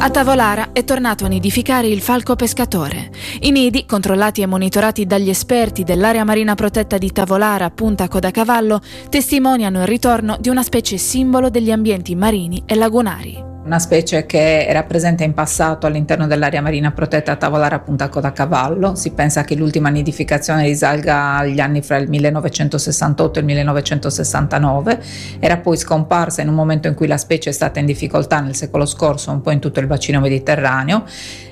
A Tavolara è tornato a nidificare il falco pescatore. I nidi, controllati e monitorati dagli esperti dell'area marina protetta di Tavolara Punta Codacavallo, testimoniano il ritorno di una specie simbolo degli ambienti marini e lagunari. Una specie che era presente in passato all'interno dell'area marina protetta Tavolara Punta Codacavallo. Si pensa che l'ultima nidificazione risalga agli anni fra il 1968 e il 1969. Era poi scomparsa in un momento in cui la specie è stata in difficoltà nel secolo scorso un po' in tutto il bacino mediterraneo.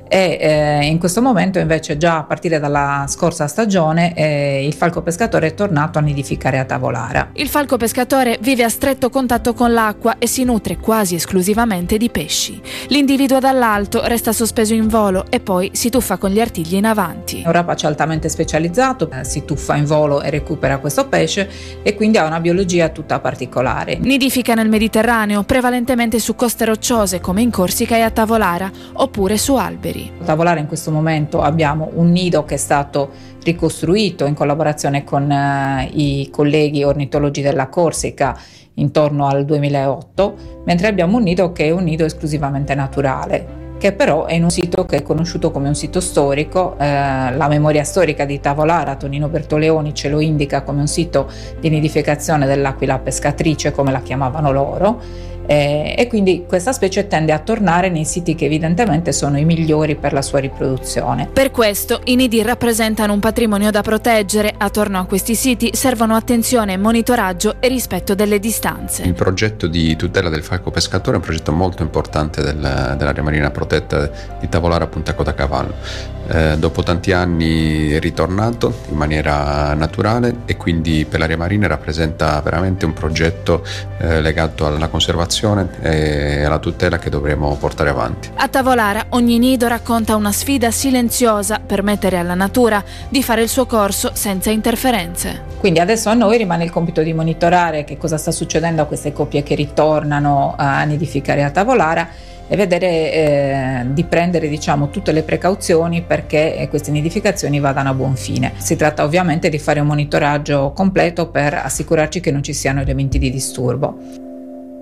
E in questo momento invece già a partire dalla scorsa stagione il falco pescatore è tornato a nidificare a Tavolara. Il falco pescatore vive a stretto contatto con l'acqua e si nutre quasi esclusivamente di pesci. L'individuo dall'alto resta sospeso in volo e poi si tuffa con gli artigli in avanti. È un rapace altamente specializzato, si tuffa in volo e recupera questo pesce e quindi ha una biologia tutta particolare. Nidifica nel Mediterraneo, prevalentemente su coste rocciose come in Corsica e a Tavolara, oppure su alberi. A Tavolara in questo momento abbiamo un nido che è stato ricostruito in collaborazione con i colleghi ornitologi della Corsica intorno al 2008, mentre abbiamo un nido che è un nido esclusivamente naturale, che però è in un sito che è conosciuto come un sito storico. La memoria storica di Tavolara, Tonino Bertoleoni, ce lo indica come un sito di nidificazione dell'aquila pescatrice, come la chiamavano loro, e quindi questa specie tende a tornare nei siti che evidentemente sono i migliori per la sua riproduzione. Per questo i nidi rappresentano un patrimonio da proteggere. Attorno a questi siti servono attenzione, monitoraggio e rispetto delle distanze. Il progetto di tutela del falco pescatore è un progetto molto importante dell'area marina protetta di Tavolara Punta Codacavallo. Dopo tanti anni è ritornato in maniera naturale e quindi per l'area marina rappresenta veramente un progetto legato alla conservazione e alla tutela che dovremo portare avanti. A Tavolara ogni nido racconta una sfida silenziosa: permettere alla natura di fare il suo corso senza interferenze. Quindi adesso a noi rimane il compito di monitorare che cosa sta succedendo a queste coppie che ritornano a nidificare a Tavolara e vedere di prendere tutte le precauzioni perché queste nidificazioni vadano a buon fine. Si tratta ovviamente di fare un monitoraggio completo per assicurarci che non ci siano elementi di disturbo.